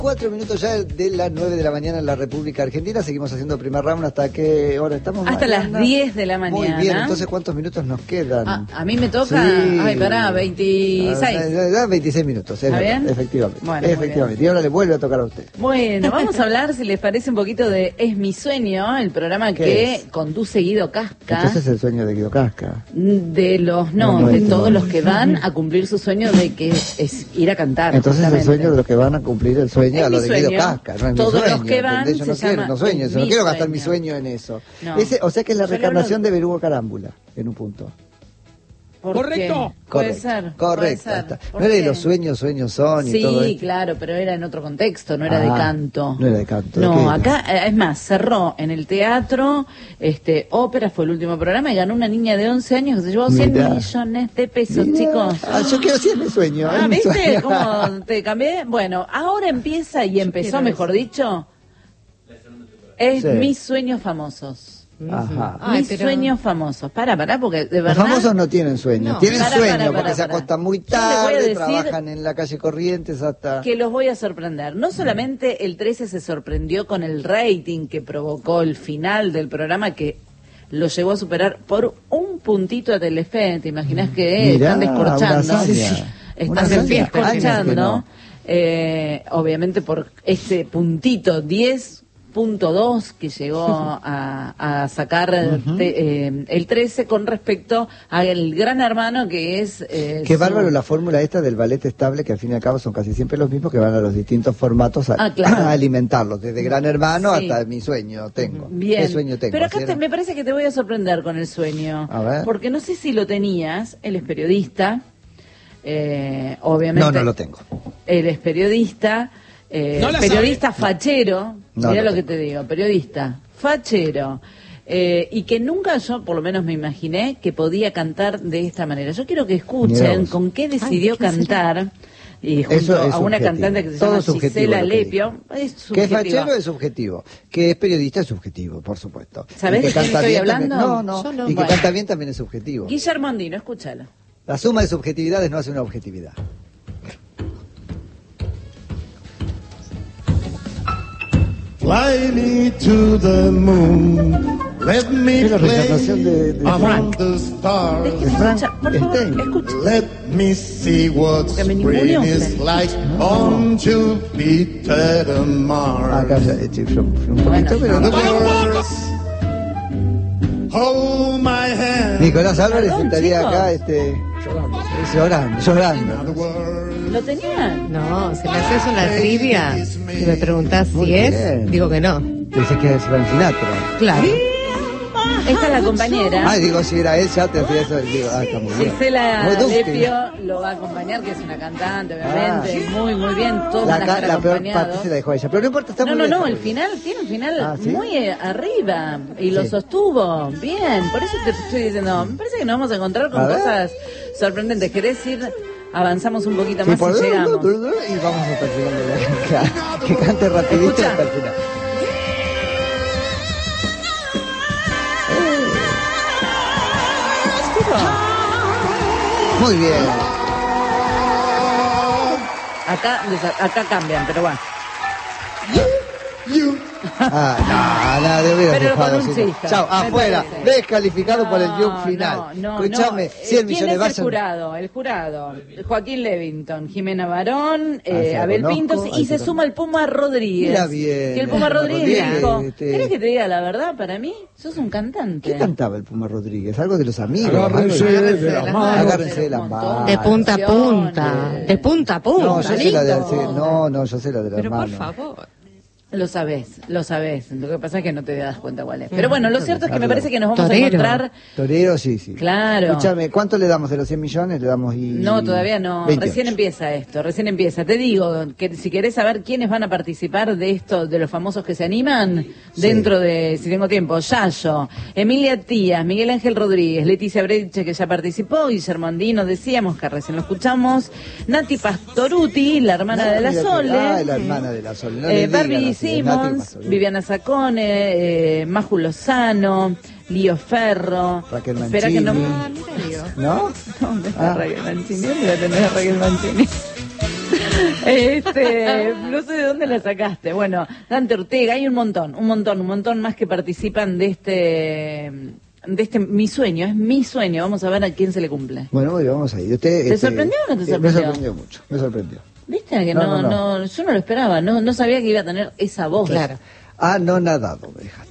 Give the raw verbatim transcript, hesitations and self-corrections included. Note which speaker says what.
Speaker 1: Cuatro minutos ya de las nueve de la mañana en la República Argentina. Seguimos haciendo primer round. ¿Hasta qué hora estamos?
Speaker 2: Hasta
Speaker 1: mañana?
Speaker 2: las diez de la mañana.
Speaker 1: Muy bien, entonces ¿cuántos minutos nos quedan?
Speaker 2: A, a mí me toca,
Speaker 1: sí.
Speaker 2: ay, pará, veintiséis.
Speaker 1: Da veintiséis minutos, es
Speaker 2: ¿Está
Speaker 1: verdad,
Speaker 2: bien?
Speaker 1: efectivamente.
Speaker 2: Bueno,
Speaker 1: efectivamente. Y ahora le vuelve a tocar a usted.
Speaker 2: Bueno, vamos a hablar, si les parece, un poquito de Es mi sueño, el programa que
Speaker 1: es?
Speaker 2: conduce Guido Casca.
Speaker 1: Entonces es el sueño de Guido Casca.
Speaker 2: De los, no,
Speaker 1: No, no
Speaker 2: de
Speaker 1: es,
Speaker 2: todos
Speaker 1: no.
Speaker 2: los que van a cumplir su sueño de que es ir a cantar.
Speaker 1: Entonces es el
Speaker 2: justamente.
Speaker 1: sueño de los que van a cumplir el sueño
Speaker 2: Es
Speaker 1: a lo
Speaker 2: mi
Speaker 1: de Guido
Speaker 2: sueño.
Speaker 1: Casca. No es
Speaker 2: Todos
Speaker 1: mi sueño,
Speaker 2: los que van
Speaker 1: ¿entendés? Yo no
Speaker 2: se
Speaker 1: quiero,
Speaker 2: llama
Speaker 1: no sueño
Speaker 2: Es
Speaker 1: eso, no
Speaker 2: mi
Speaker 1: quiero gastar mi
Speaker 2: sueño.
Speaker 1: sueño en eso.
Speaker 2: No.
Speaker 1: Ese, o sea que es la
Speaker 2: Yo le
Speaker 1: reencarnación
Speaker 2: hablo-
Speaker 1: de Berugo Carámbula, en un punto.
Speaker 2: ¿Por
Speaker 3: Correcto.
Speaker 2: qué? Puede
Speaker 1: Correcto,
Speaker 2: ser.
Speaker 1: correcto.
Speaker 2: puede
Speaker 1: ahí
Speaker 2: ser.
Speaker 1: está.
Speaker 2: ¿Por
Speaker 1: No era de
Speaker 2: qué?
Speaker 1: los sueños, sueños son y todo
Speaker 2: Sí,
Speaker 1: esto.
Speaker 2: claro, pero era en otro contexto, no era
Speaker 1: Ah,
Speaker 2: de canto.
Speaker 1: no era de canto, ¿de qué
Speaker 2: No,
Speaker 1: era?
Speaker 2: acá, eh, es más, cerró en el teatro, este, ópera fue el último programa y ganó una niña de once años que se llevó cien
Speaker 1: Mirá.
Speaker 2: millones de pesos,
Speaker 1: Mirá.
Speaker 2: chicos.
Speaker 1: Ah, yo quiero decir mi sueño.
Speaker 2: Ah,
Speaker 1: es mi
Speaker 2: ¿viste
Speaker 1: sueño.
Speaker 2: cómo te cambié? Bueno, ahora empieza y empezó,
Speaker 4: quiero
Speaker 2: mejor dicho, es
Speaker 1: Sí.
Speaker 2: Mis Sueños Famosos.
Speaker 1: Ajá.
Speaker 4: Ay,
Speaker 2: Mis
Speaker 4: pero-
Speaker 2: Sueños Famosos. Para, para, porque de
Speaker 1: Los
Speaker 2: verdad...
Speaker 1: famosos no tienen sueño,
Speaker 4: No.
Speaker 1: tienen
Speaker 2: Para,
Speaker 1: sueño
Speaker 2: para, para,
Speaker 1: porque se
Speaker 2: para.
Speaker 1: acuestan muy
Speaker 2: Yo les voy a
Speaker 1: tarde,
Speaker 2: decir
Speaker 1: trabajan en la calle Corrientes hasta...
Speaker 2: que los voy a sorprender. No solamente el trece se sorprendió con el rating que provocó el final del programa, que lo llevó a superar por un puntito a Telefe. ¿Te imaginas que
Speaker 1: Mirá,
Speaker 2: están descorchando?
Speaker 1: una hazaña.
Speaker 2: Sí, sí.
Speaker 1: Una
Speaker 2: Están
Speaker 1: hazaña.
Speaker 2: descorchando.
Speaker 1: Años que no.
Speaker 2: Eh, obviamente por ese puntito, diez punto dos que llegó a, a sacar te- eh, el trece con respecto al Gran Hermano que es... eh,
Speaker 1: Qué
Speaker 2: su-
Speaker 1: bárbaro la fórmula esta del ballet estable, que al fin y al cabo son casi siempre los mismos que van a los distintos formatos a,
Speaker 2: Ah, claro.
Speaker 1: a alimentarlos, desde Gran Hermano
Speaker 2: Sí.
Speaker 1: hasta mi sueño tengo.
Speaker 2: Bien.
Speaker 1: ¿Qué sueño tengo?
Speaker 2: Pero acá
Speaker 1: ¿Sí
Speaker 2: te-
Speaker 1: era?
Speaker 2: me parece que te voy a sorprender con el sueño.
Speaker 1: A ver.
Speaker 2: Porque no sé si lo tenías, él es periodista, eh, obviamente.
Speaker 1: No, no lo tengo.
Speaker 2: Él es periodista, eh,
Speaker 3: No la
Speaker 2: periodista fachero,
Speaker 1: No
Speaker 2: mira
Speaker 1: lo
Speaker 2: lo que
Speaker 1: tengo.
Speaker 2: te digo, periodista fachero. eh, y que nunca yo, por lo menos me imaginé, que podía cantar de esta manera. Yo quiero que
Speaker 1: Mirá
Speaker 2: escuchen
Speaker 1: vos.
Speaker 2: con qué decidió
Speaker 4: Ay, ¿qué será?
Speaker 2: cantar. Y junto
Speaker 1: Eso es
Speaker 2: a una
Speaker 1: subjetivo.
Speaker 2: cantante que se
Speaker 1: Todo
Speaker 2: llama
Speaker 1: es subjetivo
Speaker 2: Gisela
Speaker 1: lo que
Speaker 2: Lepio.
Speaker 1: dijo.
Speaker 2: Es
Speaker 1: Que es
Speaker 2: subjetiva.
Speaker 1: fachero es subjetivo, que es periodista es subjetivo, por supuesto.
Speaker 2: ¿Sabés
Speaker 1: Y que
Speaker 2: de quién
Speaker 1: canta
Speaker 2: estoy
Speaker 1: bien también-
Speaker 2: hablando?
Speaker 1: No, no,
Speaker 4: Yo no.
Speaker 1: y que
Speaker 2: Bueno.
Speaker 1: canta bien también es subjetivo.
Speaker 2: Guillermo Andino, escúchalo.
Speaker 1: La suma de subjetividades no hace una objetividad.
Speaker 5: Fly me to the moon, let me
Speaker 1: Es la
Speaker 5: play
Speaker 1: reencarnación de- de
Speaker 5: among
Speaker 1: Frank.
Speaker 5: the stars.
Speaker 2: Déjeme
Speaker 1: Frank
Speaker 2: escuchar, por favor,
Speaker 1: Stein.
Speaker 2: escucha.
Speaker 5: Let me see what
Speaker 2: Porque me
Speaker 5: spring
Speaker 2: ninguneó
Speaker 5: is
Speaker 2: usted.
Speaker 5: like on Jupiter and Mars.
Speaker 1: Acá ya, eh, sí, fue un fue un
Speaker 2: Bueno.
Speaker 1: poquito, pero no.
Speaker 5: Hold my hand.
Speaker 1: Nicolás Álvarez
Speaker 2: Perdón,
Speaker 1: estaría
Speaker 2: chicos.
Speaker 1: acá este, llorando, llorando.
Speaker 5: The world.
Speaker 2: ¿Lo tenían?
Speaker 4: No, si me haces una trivia y me preguntás
Speaker 1: Muy
Speaker 4: si es,
Speaker 1: bien.
Speaker 4: digo que no.
Speaker 1: Pensé que es Frank Sinatra.
Speaker 4: Claro.
Speaker 2: Esta es la compañera.
Speaker 1: Ay, digo, si era él, ya te hacía eso. Digo, ah, está muy bien.
Speaker 2: Gisela
Speaker 1: Muy dulce.
Speaker 2: Lepio lo va a acompañar, que es una cantante, obviamente. Muy, muy bien. Todos
Speaker 1: La,
Speaker 2: van a
Speaker 1: ca-
Speaker 2: estar
Speaker 1: la peor
Speaker 2: acompañados.
Speaker 1: parte se la dejó a ella. Pero no importa, está
Speaker 2: No,
Speaker 1: muy
Speaker 2: no,
Speaker 1: bien.
Speaker 2: no,
Speaker 1: está
Speaker 2: el
Speaker 1: muy bien.
Speaker 2: final tiene un final
Speaker 1: Ah, ¿sí?
Speaker 2: muy eh, arriba y lo
Speaker 1: Sí.
Speaker 2: sostuvo. Bien, por eso te estoy diciendo, me parece que nos vamos a encontrar con
Speaker 1: A ver.
Speaker 2: cosas sorprendentes. ¿Querés ir? Avanzamos un poquito
Speaker 1: Sí,
Speaker 2: más
Speaker 1: por-
Speaker 2: y llegamos.
Speaker 1: y vamos hasta el final de la que, que cante rapidito
Speaker 2: Escucha.
Speaker 1: hasta el final. Muy bien.
Speaker 2: Acá, desa- acá cambian, pero bueno.
Speaker 1: Ah, no, no, de hubieras
Speaker 2: Pero con
Speaker 1: dejado
Speaker 2: un
Speaker 1: así.
Speaker 2: chiste,
Speaker 1: Chao,
Speaker 2: me
Speaker 1: afuera.
Speaker 2: parece.
Speaker 1: Descalificado por el Duke final.
Speaker 2: No, no,
Speaker 1: Escuchame,
Speaker 2: no.
Speaker 1: cien
Speaker 2: Eh,
Speaker 1: millones
Speaker 2: ¿Quién es
Speaker 1: vayan.
Speaker 2: el jurado? El jurado. Joaquín Levington, Jimena Barón,
Speaker 1: Ah, se
Speaker 2: eh,
Speaker 1: la
Speaker 2: Abel
Speaker 1: conozco,
Speaker 2: Pintos
Speaker 1: ahí
Speaker 2: y se
Speaker 1: se
Speaker 2: suma el Puma Rodríguez.
Speaker 1: Mira bien,
Speaker 2: Y el Puma
Speaker 1: el Puma
Speaker 2: Rodríguez
Speaker 1: Rodríguez,
Speaker 2: dijo,
Speaker 1: este-
Speaker 2: ¿querés que te diga la verdad? Para mí, sos un cantante.
Speaker 1: ¿Qué cantaba el Puma Rodríguez? Algo de los amigos.
Speaker 3: Agárrense
Speaker 1: algo
Speaker 3: de
Speaker 4: de
Speaker 3: las
Speaker 4: las
Speaker 3: manos.
Speaker 1: Agárrense de las
Speaker 2: Un montón.
Speaker 1: manos.
Speaker 4: De punta a punta.
Speaker 2: canciones.
Speaker 4: De punta a punta.
Speaker 1: No, yo sé la de
Speaker 4: listo.
Speaker 1: sí, no, no, yo sé la de la
Speaker 4: Pero por
Speaker 1: hermana.
Speaker 4: favor.
Speaker 2: Lo sabés, lo sabés. Lo que pasa es que no te das cuenta cuál es. Pero bueno, lo cierto es que me
Speaker 1: Claro.
Speaker 2: parece que nos vamos
Speaker 4: Torero.
Speaker 2: a encontrar...
Speaker 1: Torero, sí, sí.
Speaker 2: Claro.
Speaker 1: Escúchame, ¿cuánto le damos de los cien millones? Le damos y...
Speaker 2: No, todavía no.
Speaker 1: veintiocho.
Speaker 2: Recién empieza esto, recién empieza. Te digo que si querés saber quiénes van a participar de esto, de los famosos que se animan,
Speaker 1: Sí.
Speaker 2: dentro de, si tengo tiempo, Yayo, Emilia Tías, Miguel Ángel Rodríguez, Leticia Breche, que ya participó, Guillermo Andino, decíamos que recién lo escuchamos, Nati Pastoruti, la hermana
Speaker 1: No,
Speaker 2: de la
Speaker 1: mira que-
Speaker 2: Sole,
Speaker 1: Ah, la hermana de la Sole. No
Speaker 2: eh,
Speaker 1: le digan
Speaker 2: Barbie
Speaker 1: así, es Nati
Speaker 2: Simmons,
Speaker 1: Pastoruti.
Speaker 2: Viviana Sacone, eh, Maju Lozano, Lío Ferro.
Speaker 1: Raquel
Speaker 2: Espera que no...
Speaker 1: Mancini.
Speaker 4: Ah, mira, digo.
Speaker 1: ¿No?
Speaker 2: ¿Dónde está
Speaker 1: Ah.
Speaker 2: Raquel Mancini? ¿Dónde la tenés a Raquel Mancini? Este, no sé de dónde la sacaste. Bueno, Dante Ortega, hay un montón, un montón, un montón más que participan de este, de este mi sueño, es mi sueño. Vamos a ver a quién se le cumple.
Speaker 1: Bueno, muy bien, vamos a ir. Usted,
Speaker 2: ¿Te
Speaker 1: este,
Speaker 2: sorprendió o no te
Speaker 1: eh,
Speaker 2: sorprendió?
Speaker 1: Me sorprendió mucho, me sorprendió.
Speaker 2: ¿Viste? Que
Speaker 1: No,
Speaker 2: no,
Speaker 1: no,
Speaker 2: no,
Speaker 1: no.
Speaker 2: yo no lo esperaba, no, no sabía que iba a tener esa voz.
Speaker 4: Claro.
Speaker 1: Ah, no nadado, me dejaste.